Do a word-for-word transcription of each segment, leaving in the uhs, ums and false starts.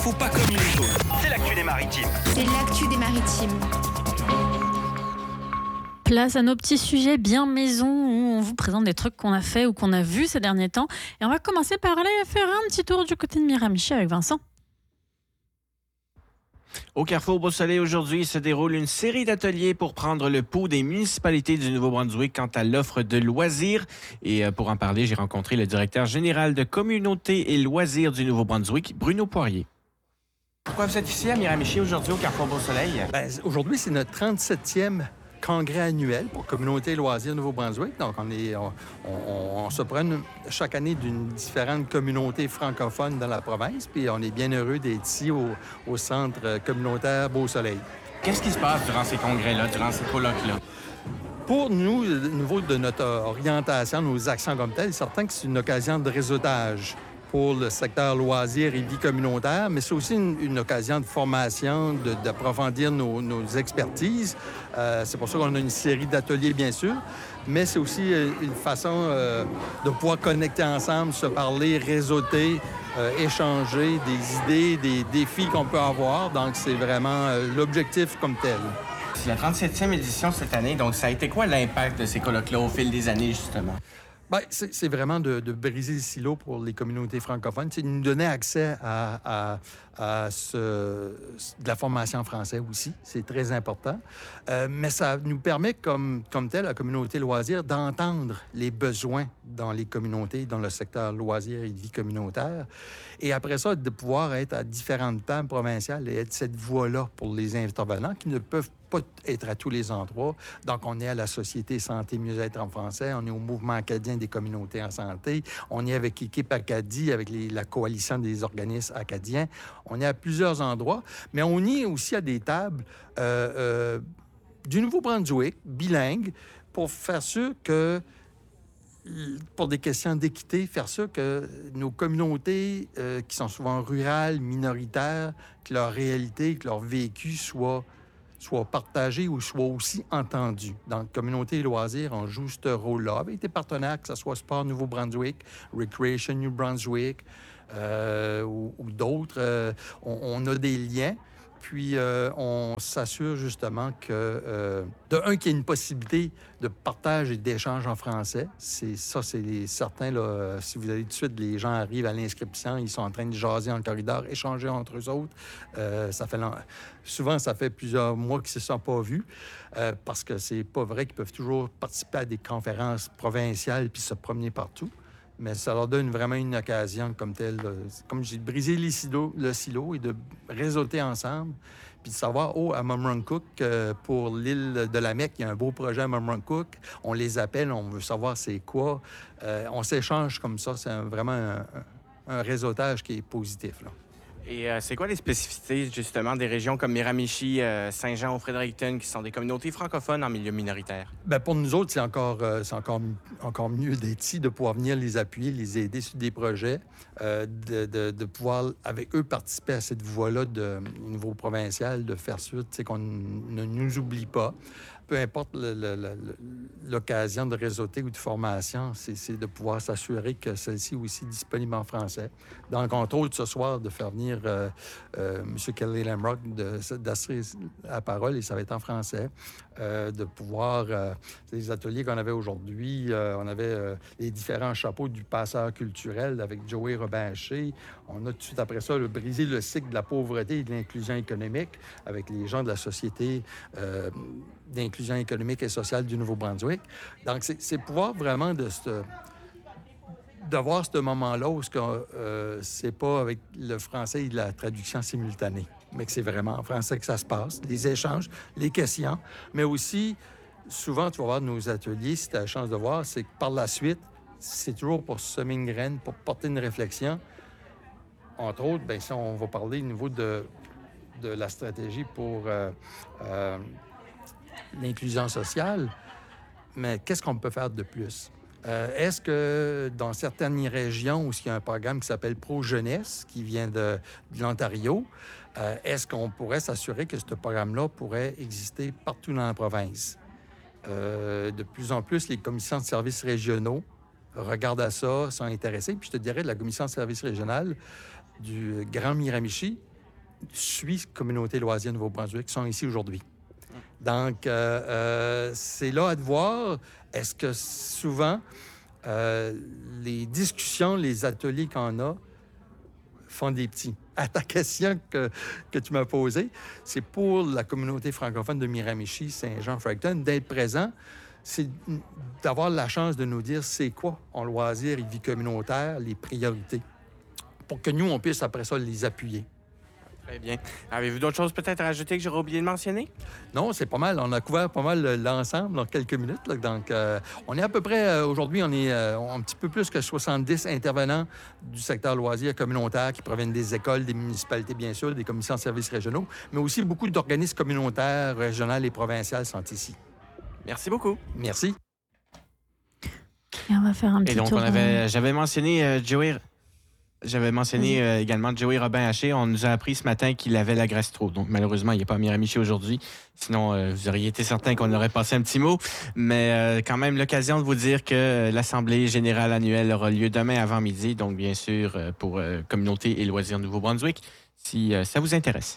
Faut pas comme les autres. C'est l'actu des maritimes. C'est l'actu des maritimes. Place à nos petits sujets bien maison où on vous présente des trucs qu'on a fait ou qu'on a vu ces derniers temps. Et on va commencer par aller faire un petit tour du côté de Miramichi avec Vincent. Au Carrefour Beau-Soleil, aujourd'hui, se déroule une série d'ateliers pour prendre le pouls des municipalités du Nouveau-Brunswick quant à l'offre de loisirs. Et pour en parler, j'ai rencontré le directeur général de communauté et loisirs du Nouveau-Brunswick, Bruno Poirier. Pourquoi vous êtes ici à Miramichi aujourd'hui au Carrefour Beau-Soleil? Bien, aujourd'hui, c'est notre trente-septième congrès annuel pour Communauté et loisirs Nouveau-Brunswick. Donc, on, est, on, on, on se prenne chaque année d'une différente communauté francophone dans la province, puis on est bien heureux d'être ici au, au centre communautaire Beau-Soleil. Qu'est-ce qui se passe durant ces congrès-là, durant ces colloques-là? Pour nous, au niveau de notre orientation, nos actions comme telles, c'est certain que c'est une occasion de réseautage pour le secteur loisirs et vie communautaire, mais c'est aussi une, une occasion de formation, de, d'approfondir nos, nos expertises. Euh, c'est pour ça qu'on a une série d'ateliers, bien sûr, mais c'est aussi une façon euh, de pouvoir connecter ensemble, se parler, réseauter, euh, échanger des idées, des défis qu'on peut avoir. Donc, c'est vraiment euh, l'objectif comme tel. C'est la trente-septième édition cette année, donc ça a été quoi l'impact de ces colloques-là au fil des années, justement? Bien, c'est, c'est vraiment de, de briser le silo pour les communautés francophones. C'est de nous donner accès à, à, à ce, de la formation en français aussi. C'est très important. Euh, mais ça nous permet, comme, comme tel, la communauté loisirs, d'entendre les besoins dans les communautés, dans le secteur loisirs et de vie communautaire. Et après ça, de pouvoir être à différentes tables provinciales et être cette voix-là pour les intervenants qui ne peuvent pas être à tous les endroits. Donc, on est à la Société Santé Mieux-être en français, on est au Mouvement acadien des communautés en santé, on est avec Équipe Acadie, avec les, la coalition des organismes acadiens. On est à plusieurs endroits, mais on est aussi à des tables euh, euh, du Nouveau-Brunswick, bilingues, pour faire sûr que pour des questions d'équité, faire sûr que nos communautés euh, qui sont souvent rurales, minoritaires, que leur réalité, que leur vécu soit soit partagé ou soit aussi entendu. Donc, Communauté et loisirs, on joue ce rôle-là avec des partenaires, que ce soit Sport Nouveau-Brunswick, Recreation New Brunswick euh, ou, ou d'autres. Euh, on, on a des liens. Puis, euh, on s'assure justement que, euh, de un, qu'il y ait une possibilité de partage et d'échange en français. C'est ça, c'est certain. Là, si vous allez tout de suite, les gens arrivent à l'inscription, ils sont en train de jaser en corridor, échanger entre eux autres. Euh, ça fait long... Souvent, ça fait plusieurs mois qu'ils ne se sont pas vus euh, parce que c'est pas vrai qu'ils peuvent toujours participer à des conférences provinciales puis se promener partout. Mais ça leur donne vraiment une occasion comme telle, comme j'ai brisé les silos, le silo et de réseauter ensemble, puis de savoir, oh, à Mumruncook, euh, pour l'île de la Mecque, il y a un beau projet à Mumruncook, on les appelle, on veut savoir c'est quoi. Euh, on s'échange comme ça, c'est un, vraiment un, un réseautage qui est positif, là. Et euh, c'est quoi les spécificités, justement, des régions comme Miramichi, euh, Saint-Jean ou Fredericton, qui sont des communautés francophones en milieu minoritaire? Bien, pour nous autres, c'est encore, euh, c'est encore, encore mieux d'être ici, de pouvoir venir les appuyer, les aider sur des projets, euh, de, de, de pouvoir, avec eux, participer à cette voie-là de niveau provincial, de faire sûr qu'on ne nous oublie pas. Peu importe le, le, le, l'occasion de réseauter ou de formation, c'est, c'est de pouvoir s'assurer que celle-ci est aussi disponible en français. Donc, entre autres, ce soir, de faire venir euh, euh, M. Kelly Lamrock d'assurer la parole, et ça va être en français, euh, de pouvoir... Euh, les ateliers qu'on avait aujourd'hui, euh, on avait euh, les différents chapeaux du passeur culturel avec Joey Robinché. On a tout de suite après ça le briser le cycle de la pauvreté et de l'inclusion économique avec les gens de la société euh, d'inclusion économique et sociale du Nouveau-Brunswick. Donc, c'est, c'est pouvoir vraiment de ce... d'avoir ce moment-là où ce euh, c'est pas avec le français et la traduction simultanée, mais que c'est vraiment en français que ça se passe, les échanges, les questions, mais aussi, souvent, tu vas voir nos ateliers, si tu as la chance de voir, c'est que par la suite, c'est toujours pour semer une graine, pour porter une réflexion. Entre autres, bien, si on va parler au niveau de, de la stratégie pour euh, euh, l'inclusion sociale, mais qu'est-ce qu'on peut faire de plus? Euh, est-ce que dans certaines régions où il y a un programme qui s'appelle Pro-Jeunesse, qui vient de, de l'Ontario, euh, est-ce qu'on pourrait s'assurer que ce programme-là pourrait exister partout dans la province? Euh, de plus en plus, les commissions de services régionaux regardent à ça, sont intéressés. Puis je te dirais, la commission de services régional du Grand Miramichi suit Communauté Loisirs Nouveau-Brunswick sont ici aujourd'hui. Donc, euh, euh, c'est là à te voir. Est-ce que souvent, euh, les discussions, les ateliers qu'on a font des petits? À ta question que, que tu m'as posée, c'est pour la communauté francophone de Miramichi, Saint-Jean-Fredericton, d'être présent, c'est d'avoir la chance de nous dire c'est quoi en loisirs et vie communautaire, les priorités, pour que nous, on puisse après ça les appuyer. Très bien. Avez-vous d'autres choses peut-être à rajouter que j'aurais oublié de mentionner? Non, c'est pas mal. On a couvert pas mal l'ensemble dans quelques minutes. Là. Donc, euh, on est à peu près, euh, aujourd'hui, on est euh, un petit peu plus que soixante-dix intervenants du secteur loisirs communautaire qui proviennent des écoles, des municipalités, bien sûr, des commissions de services régionaux, mais aussi beaucoup d'organismes communautaires, régionaux et provinciaux sont ici. Merci beaucoup. Merci. Et on va faire un petit Et donc, tour. on avait, j'avais mentionné euh, Joey... J'avais mentionné euh, également Joey Robin-Haché. On nous a appris ce matin qu'il avait la gastro. Donc, malheureusement, il n'est pas à Miramichi aujourd'hui. Sinon, euh, vous auriez été certain qu'on aurait passé un petit mot. Mais euh, quand même, l'occasion de vous dire que l'Assemblée générale annuelle aura lieu demain avant midi. Donc, bien sûr, euh, pour euh, Communauté et Loisirs Nouveau-Brunswick, si euh, ça vous intéresse.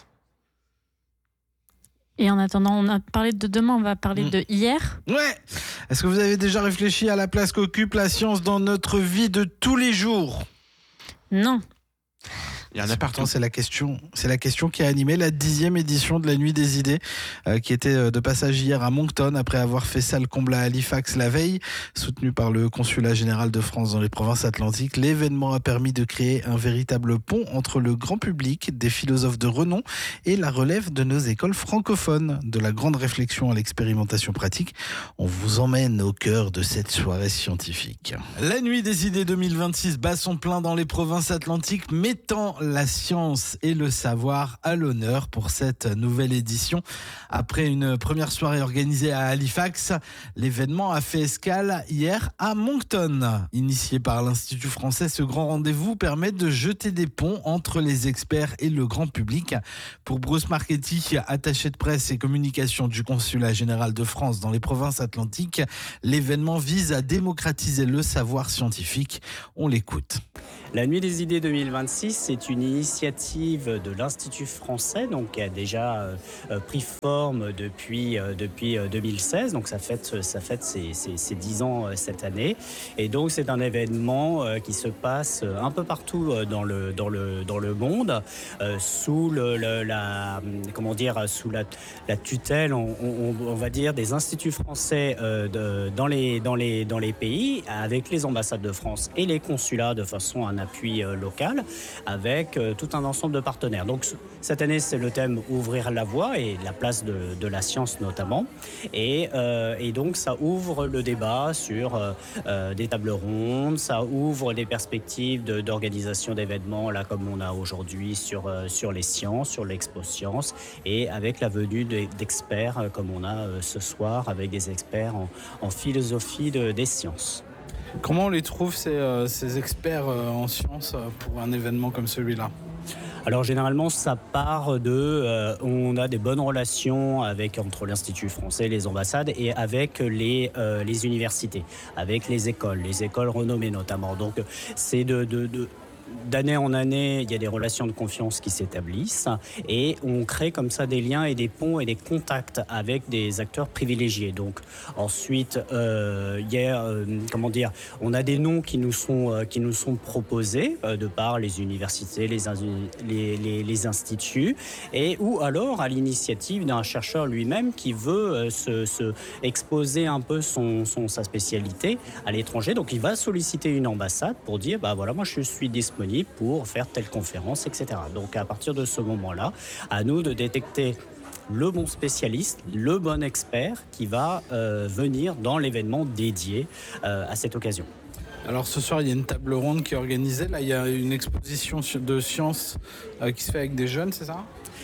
Et en attendant, on a parlé de demain, on va parler Mmh. de hier. Ouais. Est-ce que vous avez déjà réfléchi à la place qu'occupe la science dans notre vie de tous les jours ? Non. Il y en a partout. C'est la question, c'est la question qui a animé la dixième édition de la Nuit des idées, euh, qui était euh, de passage hier à Moncton après avoir fait salle comble à Halifax la veille, soutenu par le consulat général de France dans les provinces atlantiques. L'événement a permis de créer un véritable pont entre le grand public, des philosophes de renom et la relève de nos écoles francophones. De la grande réflexion à l'expérimentation pratique, on vous emmène au cœur de cette soirée scientifique. La Nuit des idées deux mille vingt-six bat son plein dans les provinces atlantiques, mettant la science et le savoir à l'honneur pour cette nouvelle édition. Après une première soirée organisée à Halifax, l'événement a fait escale hier à Moncton. Initié par l'Institut français, ce grand rendez-vous permet de jeter des ponts entre les experts et le grand public. Pour Bruce Marchetti, attaché de presse et communication du consulat général de France dans les provinces atlantiques, l'événement vise à démocratiser le savoir scientifique. On l'écoute. La Nuit des idées deux mille vingt-six, c'est une initiative de l'Institut français, donc qui a déjà euh, pris forme depuis, euh, depuis euh, deux mille seize, donc ça fête, ça fête ses, ses, ses dix ans euh, cette année. Et donc c'est un événement euh, qui se passe un peu partout euh, dans, le, dans, le, dans le monde, euh, sous, le, le, la, comment dire, sous la, la tutelle, on, on, on va dire, des instituts français euh, de, dans, les, dans, les, dans les pays, avec les ambassades de France et les consulats de façon à un appui euh, local, avec euh, tout un ensemble de partenaires. Donc cette année, c'est le thème « Ouvrir la voie » et la place de, de la science notamment. Et, euh, et donc ça ouvre le débat sur euh, euh, des tables rondes, ça ouvre des perspectives de, d'organisation d'événements, là comme on a aujourd'hui sur, euh, sur les sciences, sur l'expo science, et avec la venue de, d'experts euh, comme on a euh, ce soir, avec des experts en, en philosophie de, des sciences. Comment on les trouve, ces, euh, ces experts euh, en sciences, euh, pour un événement comme celui-là ? Alors généralement, ça part de... Euh, on a des bonnes relations avec, entre l'Institut français, les ambassades et avec les, euh, les universités, avec les écoles, les écoles renommées notamment. Donc c'est de... de, de d'année en année, il y a des relations de confiance qui s'établissent et on crée comme ça des liens et des ponts et des contacts avec des acteurs privilégiés. Donc ensuite, euh, il y a, euh, comment dire, on a des noms qui nous sont, euh, qui nous sont proposés euh, de par les universités, les, les, les, les instituts, et ou alors à l'initiative d'un chercheur lui-même qui veut euh, se, se exposer un peu son, son, sa spécialité à l'étranger. Donc il va solliciter une ambassade pour dire, bah voilà, moi je suis disponible pour faire telle conférence, et cetera. Donc à partir de ce moment-là, à nous de détecter le bon spécialiste, le bon expert qui va euh, venir dans l'événement dédié euh, à cette occasion. Alors ce soir, il y a une table ronde qui est organisée. Là, il y a une exposition de sciences euh, qui se fait avec des jeunes, c'est ça ?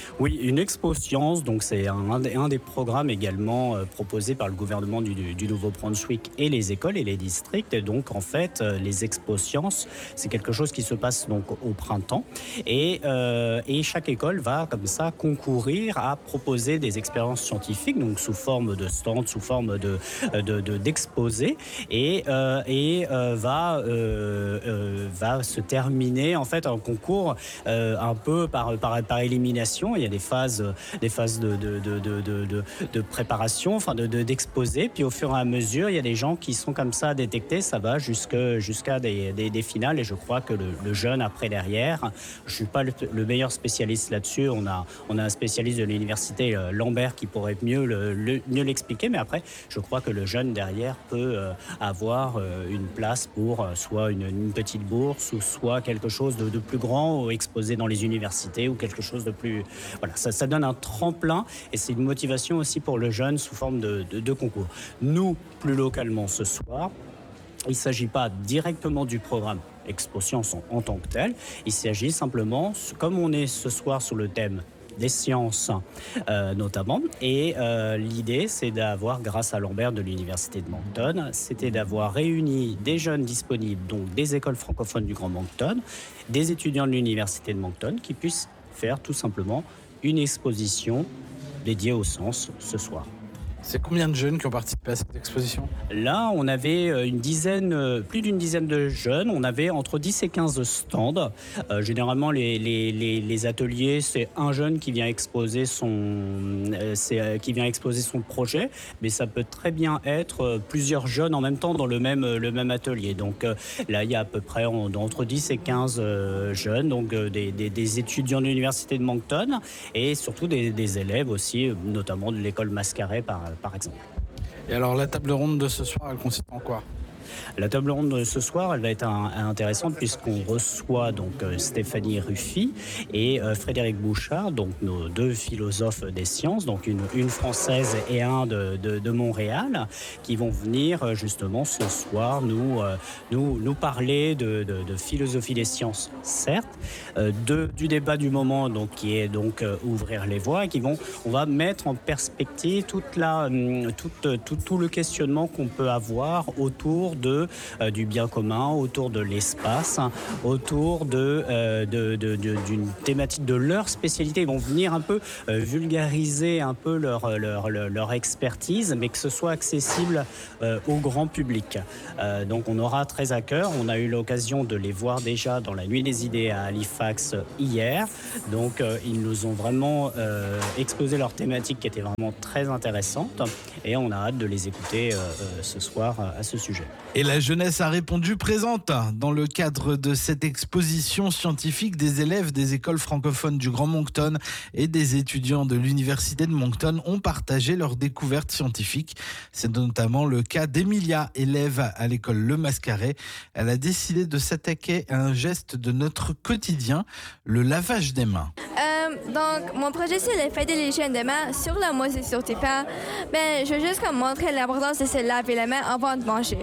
Oui, une expo science, donc c'est un, un, des, un des programmes également euh, proposés par le gouvernement du, du Nouveau-Brunswick et les écoles et les districts. Et donc en fait, euh, les expos sciences, c'est quelque chose qui se passe donc au printemps. Et, euh, et chaque école va comme ça concourir à proposer des expériences scientifiques, donc sous forme de stands, sous forme de, de, de, d'exposés, et, euh, et euh, va, euh, euh, va se terminer en fait un concours euh, un peu par, par, par élimination. Il y a des phases, des phases de, de, de, de, de, de préparation, enfin de, de, d'exposer, puis au fur et à mesure, il y a des gens qui sont comme ça détectés, ça va jusque, jusqu'à des, des, des finales, et je crois que le, le jeune après derrière, je ne suis pas le, le meilleur spécialiste là-dessus, on a, on a un spécialiste de l'université euh, Lambert qui pourrait mieux, le, le, mieux l'expliquer, mais après, je crois que le jeune derrière peut euh, avoir euh, une place pour euh, soit une, une petite bourse, ou soit quelque chose de, de plus grand, ou exposé dans les universités, ou quelque chose de plus... Voilà, ça, ça donne un tremplin, et c'est une motivation aussi pour le jeune sous forme de, de, de concours. Nous, plus localement ce soir, il ne s'agit pas directement du programme Expo Science en, en tant que tel, il s'agit simplement, comme on est ce soir sur le thème des sciences euh, notamment, et euh, l'idée c'est d'avoir, grâce à Lambert de l'université de Moncton, c'était d'avoir réuni des jeunes disponibles, donc des écoles francophones du Grand Moncton, des étudiants de l'université de Moncton qui puissent faire tout simplement une exposition dédiée aux sciences ce soir. C'est combien de jeunes qui ont participé à cette exposition ? Là, on avait une dizaine, plus d'une dizaine de jeunes. On avait entre dix et quinze stands. Euh, généralement, les, les, les, les ateliers, c'est un jeune qui vient exposer son, euh, c'est, euh, qui vient exposer son projet, mais ça peut très bien être plusieurs jeunes en même temps dans le même, le même atelier. Donc euh, là, il y a à peu près en, entre dix et quinze euh, jeunes, donc euh, des, des, des étudiants de l'université de Moncton, et surtout des, des élèves aussi, notamment de l'école Mascaret par par exemple. Et alors la table ronde de ce soir, elle consiste en quoi ? La table ronde de ce soir, elle va être un, intéressante puisqu'on reçoit donc euh, Stéphanie Ruffy et euh, Frédéric Bouchard, donc nos deux philosophes des sciences, donc une, une française et un de, de, de Montréal, qui vont venir euh, justement ce soir nous, euh, nous, nous parler de, de, de philosophie des sciences, certes, euh, de, du débat du moment, donc qui est donc euh, ouvrir les voies, et qui vont, on va mettre en perspective toute la, toute, tout, tout le questionnement qu'on peut avoir autour de Euh, du bien commun, autour de l'espace, autour de, euh, de, de, de, d'une thématique de leur spécialité. Ils vont venir un peu euh, vulgariser un peu leur, leur, leur, leur expertise, mais que ce soit accessible euh, au grand public. Euh, donc on aura très à cœur. On a eu l'occasion de les voir déjà dans la Nuit des idées à Halifax hier. Donc euh, ils nous ont vraiment euh, exposé leur thématique qui était vraiment très intéressante, et on a hâte de les écouter euh, euh, ce soir euh, à ce sujet. Et la jeunesse a répondu présente. Dans le cadre de cette exposition scientifique, des élèves des écoles francophones du Grand Moncton et des étudiants de l'université de Moncton ont partagé leurs découvertes scientifiques. C'est notamment le cas d'Emilia, élève à l'école Le Mascaret. Elle a décidé de s'attaquer à un geste de notre quotidien, le lavage des mains. Euh, donc, mon projet, c'est de faire de l'hygiène des mains sur la moisissure des pains. Ben, je veux juste comme montrer l'importance de se laver les mains avant de manger.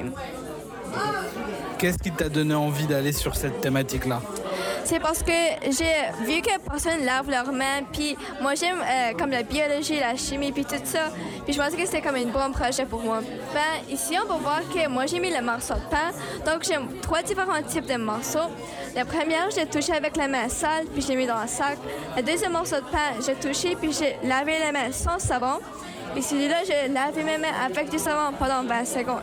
Qu'est-ce qui t'a donné envie d'aller sur cette thématique-là ? C'est parce que j'ai vu que personne lave leurs mains, puis moi j'aime euh, comme la biologie, la chimie, puis tout ça, puis je pensais que c'était comme un bon projet pour moi. Ben, ici on peut voir que moi j'ai mis le morceau de pain, donc j'ai trois différents types de morceaux. La première, je l'ai touché avec la main sale, puis je l'ai mis dans le sac. Le deuxième morceau de pain, j'ai touché, puis j'ai lavé les mains sans savon. Et celui-là, j'ai lavé mes mains avec du savon pendant vingt secondes.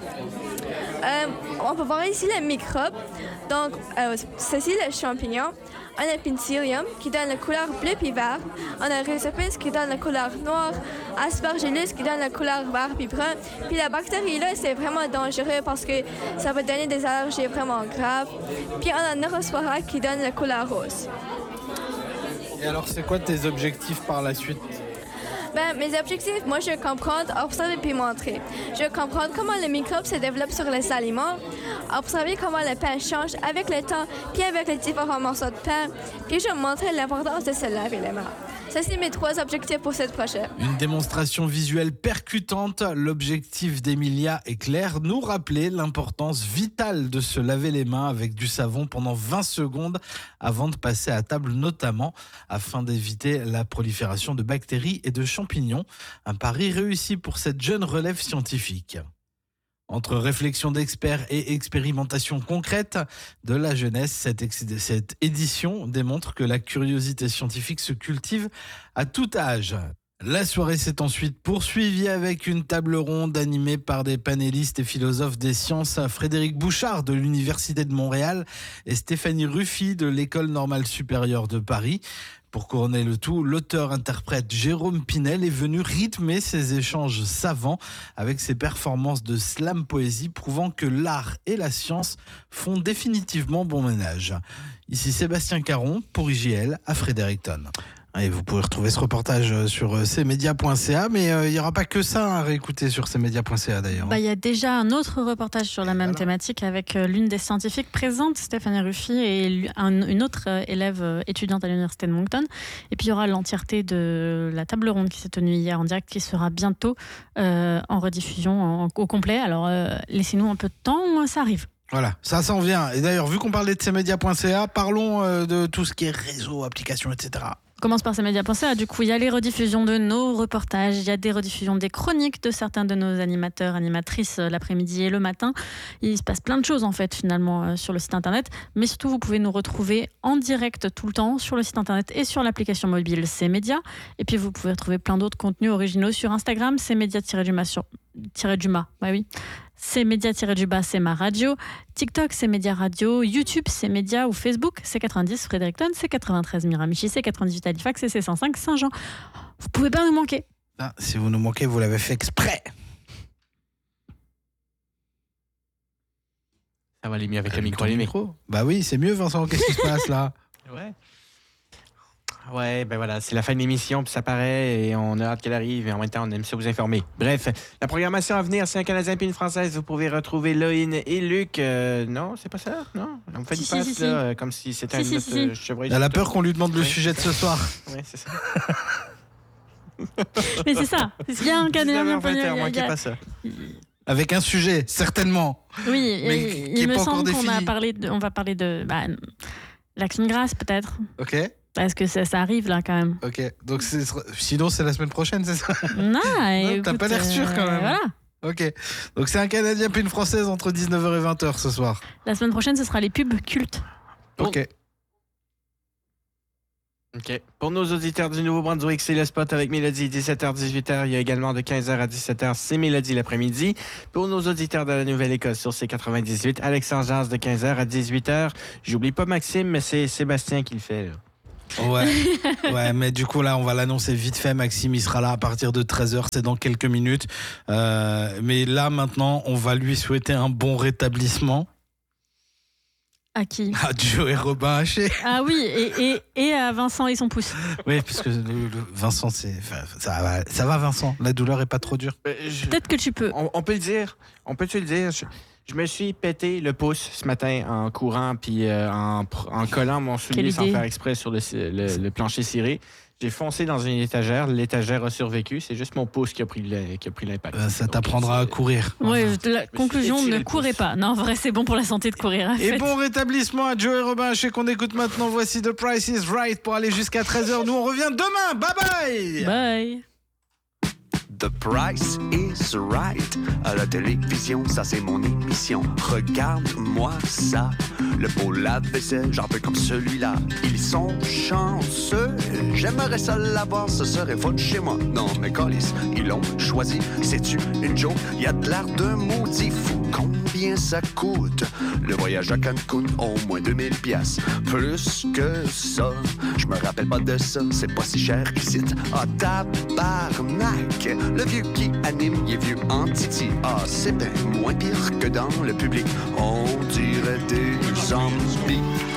Euh, on peut voir ici les microbes. Donc, euh, ceci, le champignon. On a Penicillium qui donne la couleur bleu puis vert. On a Rhizopus qui donne la couleur noire. Aspergillus qui donne la couleur vert puis brun. Puis la bactérie là, c'est vraiment dangereux parce que ça peut donner des allergies vraiment graves. Puis on a Neurospora qui donne la couleur rose. Et alors, c'est quoi tes objectifs par la suite ? Ben, mes objectifs, moi, je veux comprendre, observer puis montrer. Je veux comprendre comment les microbes se développent sur les aliments, observer comment le pain change avec le temps, puis avec les différents morceaux de pain, puis je veux montrer l'importance de se laver les mains. ça, c'est mes trois objectifs pour cette prochaine. Une démonstration visuelle percutante. L'objectif d'Emilia est clair, nous rappeler l'importance vitale de se laver les mains avec du savon pendant vingt secondes avant de passer à table, notamment afin d'éviter la prolifération de bactéries et de champignons. Un pari réussi pour cette jeune relève scientifique. Entre réflexion d'experts et expérimentation concrète de la jeunesse, cette, ex- cette édition démontre que la curiosité scientifique se cultive à tout âge. La soirée s'est ensuite poursuivie avec une table ronde animée par des panélistes et philosophes des sciences, Frédéric Bouchard de l'Université de Montréal et Stéphanie Ruffy de l'École normale supérieure de Paris. Pour couronner le tout, l'auteur-interprète Jérôme Pinel est venu rythmer ces échanges savants avec ses performances de slam poésie, prouvant que l'art et la science font définitivement bon ménage. Ici Sébastien Caron pour I J L à Fredericton. Et vous pouvez retrouver ce reportage sur c media point c a, mais il n'y aura pas que ça à réécouter sur c media point c a d'ailleurs. Bah, y a déjà un autre reportage sur la même voilà. thématique avec l'une des scientifiques présentes, Stéphanie Ruffy, et un, une autre élève étudiante à l'université de Moncton. Et puis il y aura l'entièreté de la table ronde qui s'est tenue hier en direct, qui sera bientôt euh, en rediffusion en, au complet. Alors euh, laissez-nous un peu de temps, ça arrive. Voilà, ça s'en vient. Et d'ailleurs, vu qu'on parlait de c media point c a, parlons euh, de tout ce qui est réseau, applications, et cetera. On commence par c media point c a. Du coup, il y a les rediffusions de nos reportages, il y a des rediffusions des chroniques de certains de nos animateurs, animatrices l'après-midi et le matin. Il se passe plein de choses en fait finalement euh, sur le site internet, mais surtout vous pouvez nous retrouver en direct tout le temps sur le site internet et sur l'application mobile C-Média. Et puis vous pouvez retrouver plein d'autres contenus originaux sur Instagram, C-Média-du-Bas sur Tiré-du-Bas, bah oui. C'est Média-du-Bas, c'est ma radio. TikTok, c'est Média Radio. YouTube, c'est Média ou Facebook, c'est quatre-vingt-dix Fredericton, c'est quatre-vingt-treize Miramichi, c'est quatre-vingt-dix-huit Halifax et c'est cent cinq Saint-Jean. Vous pouvez pas nous manquer. Ah, si vous nous manquez, vous l'avez fait exprès. Ça va aller mieux avec le micro. Les micros. Bah oui, c'est mieux, Vincent. Qu'est-ce qui se passe là? Ouais. Ouais, ben voilà, c'est la fin de l'émission, puis ça paraît, et on a hâte qu'elle arrive, et en même temps, on aime ça vous informer. Bref, la programmation à venir, c'est un Canadien puis une Française. Vous pouvez retrouver Loïne et Luc. Euh, non, c'est pas ça? Non? On me fait si, une passe, si, là, si. comme si c'était si, un si, autre si. chevreuil. Elle a peur qu'on lui demande le ouais. sujet de ce soir. Oui, c'est ça. Mais c'est ça. C'est bien un Canadien. Ne manquez pas ça. Avec un sujet, certainement. Oui, mais et, il me semble qu'on a parlé de, on va parler de bah, l'action de grâce, peut-être. Ok. Parce que ça, ça arrive là quand même. Ok, donc c'est, sinon c'est la semaine prochaine, c'est ça? Non, non écoute, t'as pas l'air sûr quand même. Euh, voilà. Ok, donc c'est un Canadien puis une Française entre dix-neuf heures et vingt heures ce soir. La semaine prochaine, ce sera les pubs cultes. Ok. OK. Pour nos auditeurs du Nouveau-Brunswick, c'est le spot avec Mélodie, dix-sept heures dix-huit heures. Il y a également de quinze heures à dix-sept heures, c'est Mélodie l'après-midi. Pour nos auditeurs de la Nouvelle-Écosse sur C quatre-vingt-dix-huit, Alexandre Jazz de quinze heures à dix-huit heures. J'oublie pas Maxime, mais c'est Sébastien qui le fait, là. Ouais, ouais, mais du coup là on va l'annoncer vite fait. Maxime il sera là à partir de treize heures, c'est dans quelques minutes. Euh, mais là maintenant on va lui souhaiter un bon rétablissement. À qui? À Joey Robin Haché. Ah oui, et, et, et à Vincent et son pouce. Oui, parce que le, le Vincent c'est ça va, ça va Vincent, la douleur est pas trop dure. Euh, je, Peut-être que tu peux. On, on peut le dire, on peut-tu le dire. Je, Je me suis pété le pouce ce matin en courant puis euh, en, en collant mon soulier sans faire exprès sur le, le, le plancher ciré. J'ai foncé dans une étagère. L'étagère a survécu. C'est juste mon pouce qui a pris, le, qui a pris l'impact. Euh, ça t'apprendra à courir. Oui, la conclusion, ne courez pas. Non, en vrai, c'est bon pour la santé de courir. Et fait. Bon rétablissement à Joey Robin Haché qu'on écoute maintenant. Voici The Price is Right pour aller jusqu'à treize heures. Nous, on revient demain. Bye bye. Bye. The Price is Right. À la télévision, ça c'est mon émission. Regarde-moi ça. Le beau lave-vaisselle, j'en veux comme celui-là. Ils sont chanceux. J'aimerais ça l'avoir, ce serait faute chez moi. Non, mais câlisse, ils l'ont choisi. C'est-tu une joke? Y a de l'air de maudit fou. Combien ça coûte? Le voyage à Cancun, au moins deux mille piastres. Plus que ça, je me rappelle pas de ça. C'est pas si cher qu'ici. Ah, tabarnak! Le vieux qui anime, il est vieux en titi. Ah, c'est bien moins pire que dans le public. On dirait des zombies.